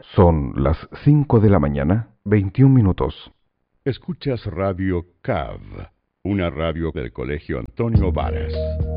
Son las 5 de la mañana, 21 minutos. Escuchas Radio CAV, una radio del Colegio Antonio Varas.